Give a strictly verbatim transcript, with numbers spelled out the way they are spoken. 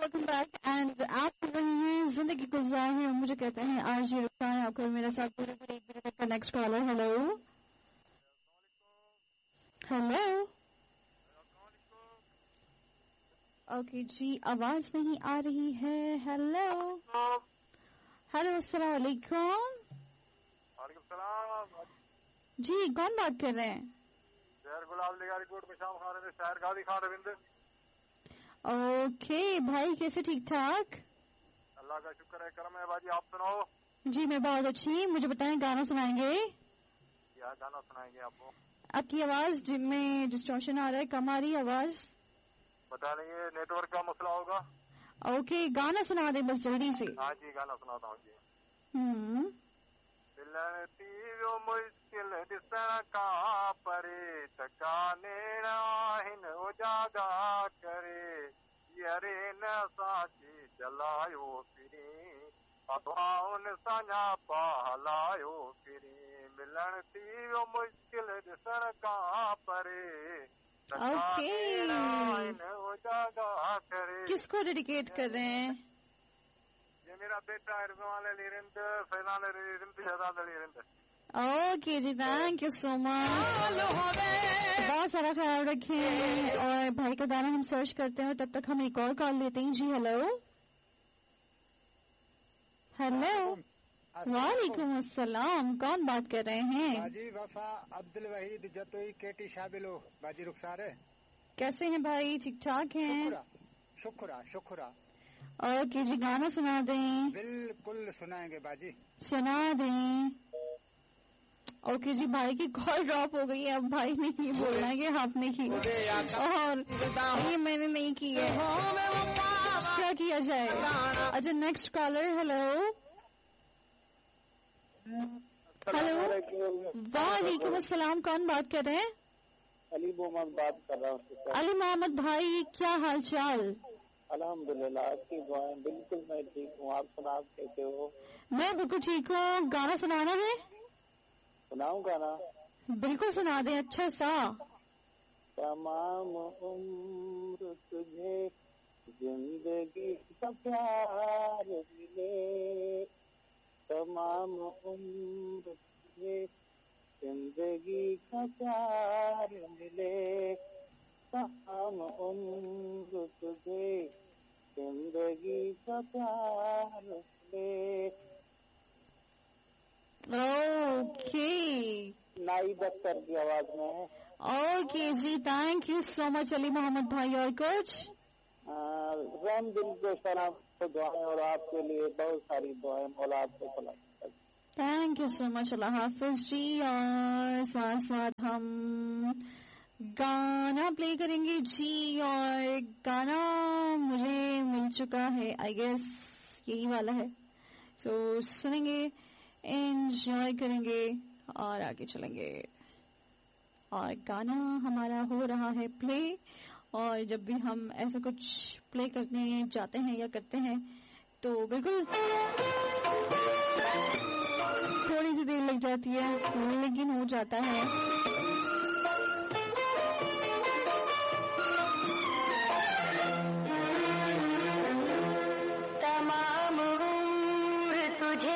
Welcome back and आप सुन रहे हैं जिंदगी गुजार है, मुझे कहते हैं आरजे रुखसार। आपको मेरे साथ पूरे पूरे एक बजे तक का। Next collar, hello hello. Okay जी, आवाज नहीं आ रही है। हेलो हेलो, अस्सलाम वालेकुम। जी, कौन बात कर रहे हैं? शहर गुलाब लिगारी कोट में शाम खान में शहर गादी खान रविंद्र। ओके भाई, कैसे? ठीक ठाक, अल्लाह का शुक्र है, करम है बाजी। आप सुनाओ? जी मैं बहुत अच्छी। मुझे बताएं, गाना सुनाएंगे? क्या गाना सुनाएंगे आपको? आपकी आवाज जिम में डिस्टॉर्शन आ रहा है, कम आ रही है आवाज। बता देंगे, नेटवर्क का मसला होगा। ओके, गाना सुना दे बस जल्दी से। हाँ जी, गाना सुनाता हूँ जी। हम्म तीरो मुश्किल दिसण का परे टकाने राहिन उजागा करे यरे न साची जलायो फिरी अभाउन साञा पहलायो फिरी मिलण तीरो मुश्किल दिसण का परे टकाने राहिन उजागा करे। किसको डेडिकेट कर रहे हैं? ये मेरा बेटा है Rizwan Ali Rind, Faizan Ali Rind, Shahzad Ali Rind. Okay ji, thank you so much. बहुत सारा ख्याल रखें। और भाई का गाना हम सर्च करते हैं, तब तक हम एक और कॉल लेते हैं। जी हेलो हेलो। वालेकुम अस्सलाम, कौन बात कर रहे हैं? बाजी वफा अब्दुल वहीद जतोई केटी शाबिलो बाजी रुखसार है। कैसे हैं भाई? ठीक ठाक हैं? शुक्रा शुक्रा शुक्रा। ओके जी, गाना सुना दें? बिल्कुल सुनाएंगे बाजी, सुना दें। ओके जी, भाई की कॉल ड्रॉप हो गई है। अब भाई ने ही बोलना है कि आपने की और ये मैंने नहीं की है, क्या किया जाए? अच्छा, नेक्स्ट कॉलर, हेलो हेलो। वालेकुम अस्सलाम, कौन बात कर रहे हैं? अली मोहम्मद बात कर रहा हूँ। अली मोहम्मद भाई, क्या हाल चाल? अल्हम्दुलिल्लाह, आपकी दुआएं। बिल्कुल मैं ठीक हूँ, आप सुना, आप कैसे हो? मैं बिल्कुल ठीक हूँ। गाना सुनाना है? सुनाऊं गाना? बिल्कुल सुना दे, अच्छा सा। तमाम उम्र तुझे जिंदगी का प्यार मिले, तमाम उम्र तुझे जिंदगी का प्यार मिले, तमाम उम्र तुझे जिंदगी का प्यार मिले। ओके, नाइब अख्तर की आवाज में है। Okay ji, thank you so much Ali Mohammad भाई। और कुछ? रम दिल के सलाम को दुआएं और आपके लिए बहुत सारी दुआएं। मौला आपको भला। थैंक यू सो मच, अल्लाह हाफिज जी। और साथ साथ हम गाना प्ले करेंगे जी। और गाना मुझे मिल चुका है, आई गेस यही वाला है। सो so, सुनेंगे, एंजॉय करेंगे और आगे चलेंगे। और गाना हमारा हो रहा है प्ले। और जब भी हम ऐसा कुछ प्ले करने जाते हैं या करते हैं तो बिल्कुल थोड़ी सी देर लग जाती है, लेकिन हो जाता है।